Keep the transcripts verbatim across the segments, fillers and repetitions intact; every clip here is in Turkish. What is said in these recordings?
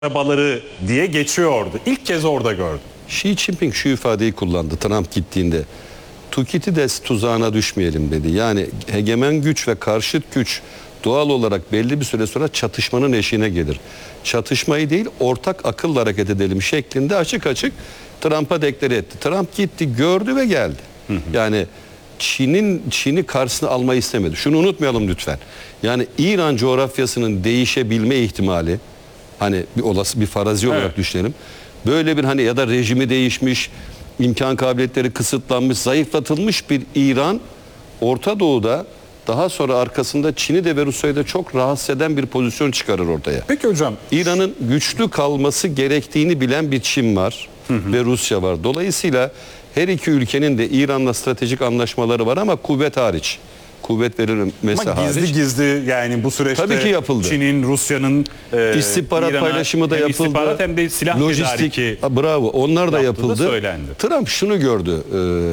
arabaları diye geçiyordu. İlk kez orada gördüm. Xi Jinping şu ifadeyi kullandı Trump gittiğinde. Tukidides tuzağına düşmeyelim dedi. Yani hegemen güç ve karşıt güç doğal olarak belli bir süre sonra çatışmanın eşiğine gelir. Çatışmayı değil, ortak akılla hareket edelim şeklinde açık açık Trump'a deklare etti. Trump gitti, gördü ve geldi. Hı hı. Yani Çin'in Çin'i karşısına almayı istemedi. Şunu unutmayalım lütfen. Yani İran coğrafyasının değişebilme ihtimali, hani bir olası bir farazi olarak evet. düşünelim. Böyle bir hani ya da rejimi değişmiş, imkan kabiliyetleri kısıtlanmış, zayıflatılmış bir İran Orta Doğu'da daha sonra arkasında Çin'i de ve Rusya'yı da çok rahatsız eden bir pozisyon çıkarır ortaya. Peki hocam. İran'ın güçlü kalması gerektiğini bilen bir Çin var hı hı. ve Rusya var. Dolayısıyla her iki ülkenin de İran'la stratejik anlaşmaları var ama kuvvet hariç. Kuvvet verilmesi ama gizli hariç. gizli yani bu süreçte tabii ki yapıldı. Çin'in, Rusya'nın e, istihbarat İran'a paylaşımı da hem yapıldı. istihbarat hem de silah lojistik. tedariki. Bravo. Onlar da yapıldı. Da söylendi. Trump şunu gördü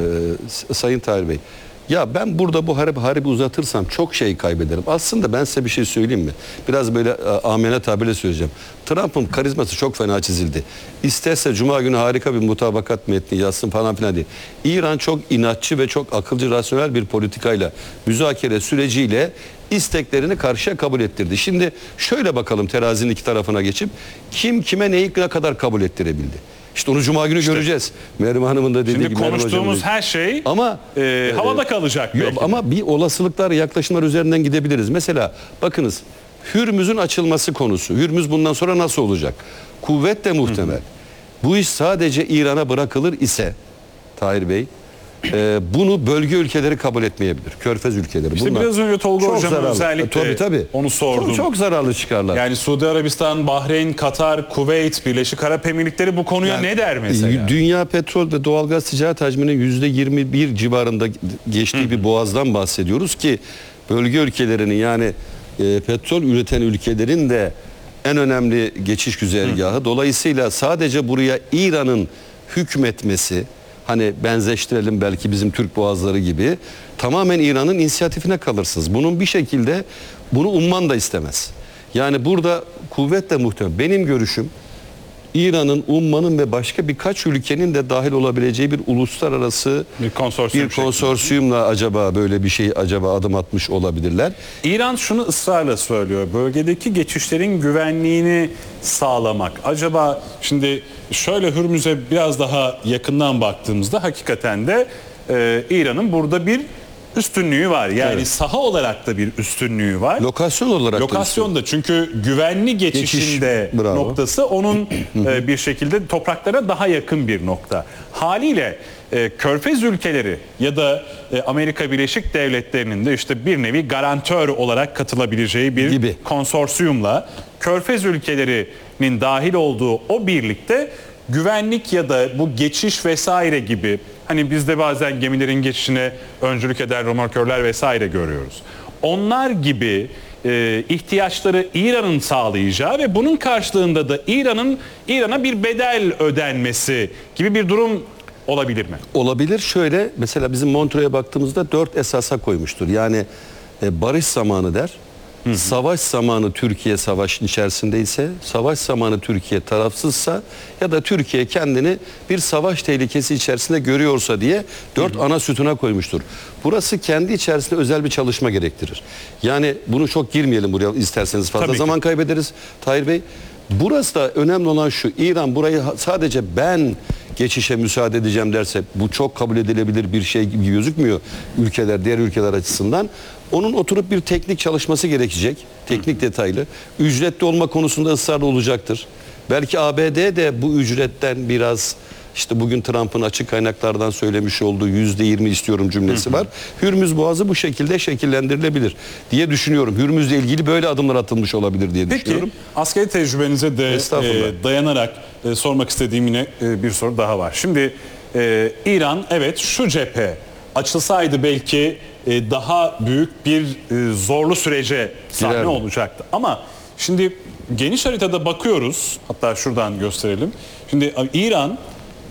e, Sayın Tahir Bey. Ya ben burada bu harbi harbi uzatırsam çok şey kaybederim. Aslında ben size bir şey söyleyeyim mi? Biraz böyle amene tabirle söyleyeceğim. Trump'ın karizması çok fena çizildi. İsterse Cuma günü harika bir mutabakat metni yazsın falan filan diye. İran çok inatçı ve çok akılcı, rasyonel bir politikayla, müzakere süreciyle isteklerini karşıya kabul ettirdi. Şimdi şöyle bakalım terazinin iki tarafına geçip kim kime neyi ne kadar kabul ettirebildi? İşte onu Cuma günü işte, göreceğiz. Meryem Hanım'ın da dediği şimdi gibi. Şimdi konuştuğumuz her şey ama e, havada kalacak yok, belki. Ama bir olasılıklar, yaklaşımlar üzerinden gidebiliriz. Mesela bakınız Hürmüz'ün açılması konusu. Hürmüz bundan sonra nasıl olacak? Kuvvet de muhtemel. Hı hı. Bu iş sadece İran'a bırakılır ise Tahir Bey, e, bunu bölge ülkeleri kabul etmeyebilir. Körfez ülkeleri. İşte bunlar biraz önce Tolga Hocam zararlı. özellikle tabii, tabii. onu sordum. Çok, çok zararlı çıkarlar. Yani Suudi Arabistan, Bahreyn, Katar, Kuveyt, Birleşik Arap Emirlikleri bu konuya yani, ne der mesela? Dünya petrol ve doğalgaz ticaret hacminin yüzde yirmi bir civarında geçtiği Hı. bir boğazdan bahsediyoruz ki bölge ülkelerinin yani e, petrol üreten ülkelerin de en önemli geçiş güzergahı. Hı. Dolayısıyla sadece buraya İran'ın hükmetmesi, hani benzeştirelim belki bizim Türk boğazları gibi, tamamen İran'ın inisiyatifine kalırsınız. Bunun bir şekilde bunu umman da istemez. Yani burada kuvvetle muhtemel. Benim görüşüm İran'ın, ummanın ve başka birkaç ülkenin de dahil olabileceği bir uluslararası bir konsorsiyum, bir konsorsiyumla acaba böyle bir şey acaba adım atmış olabilirler. İran şunu ısrarla söylüyor. Bölgedeki geçişlerin güvenliğini sağlamak. Acaba şimdi şöyle Hürmüz'e biraz daha yakından baktığımızda hakikaten de e, İran'ın burada bir üstünlüğü var. Yani evet. saha olarak da bir üstünlüğü var. Lokasyon olarak Lokasyon da çünkü güvenli geçişinde Geçiş. noktası onun e, bir şekilde topraklara daha yakın bir nokta. Haliyle e, Körfez ülkeleri ya da e, Amerika Birleşik Devletleri'nin de işte bir nevi garantör olarak katılabileceği bir gibi. konsorsiyumla Körfez ülkelerinin dahil olduğu o birlikte güvenlik ya da bu geçiş vesaire gibi, hani bizde bazen gemilerin geçişine öncülük eden römorkörler vesaire görüyoruz. Onlar gibi e, ihtiyaçları İran'ın sağlayacağı ve bunun karşılığında da İran'ın İran'a bir bedel ödenmesi gibi bir durum olabilir mi? Olabilir. Şöyle mesela bizim Montreux'e baktığımızda dört esasa koymuştur. Yani e, barış zamanı der. Hı hı. Savaş zamanı Türkiye savaşın içerisindeyse, savaş zamanı Türkiye tarafsızsa ya da Türkiye kendini bir savaş tehlikesi içerisinde görüyorsa diye dört hı hı. ana sütuna koymuştur. Burası kendi içerisinde özel bir çalışma gerektirir. Yani bunu çok girmeyelim buraya isterseniz fazla Tabii zaman ki. kaybederiz Tahir Bey. Burası da önemli olan şu: İran burayı sadece ben geçişe müsaade edeceğim derse bu çok kabul edilebilir bir şey gibi gözükmüyor ülkeler, diğer ülkeler açısından. Onun oturup bir teknik çalışması gerekecek. Teknik Hı. detaylı. Ücretli olma konusunda ısrarlı olacaktır. Belki A B D de bu ücretten biraz, işte bugün Trump'ın açık kaynaklardan söylemiş olduğu yüzde yirmi istiyorum cümlesi Hı. var. Hürmüz Boğazı bu şekilde şekillendirilebilir diye düşünüyorum. Hürmüz'le ilgili böyle adımlar atılmış olabilir diye Peki, düşünüyorum. Peki askeri tecrübenize de e, dayanarak e, sormak istediğim yine e, bir soru daha var. Şimdi e, İran evet şu cephe açılsaydı belki e, daha büyük bir e, zorlu sürece sahne Girer olacaktı. Ama şimdi geniş haritada bakıyoruz, hatta şuradan gösterelim. Şimdi İran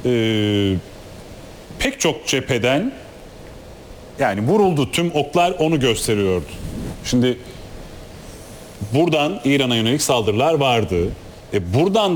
e, pek çok cepheden yani vuruldu, tüm oklar onu gösteriyordu. Şimdi buradan İran'a yönelik saldırılar vardı. E buradan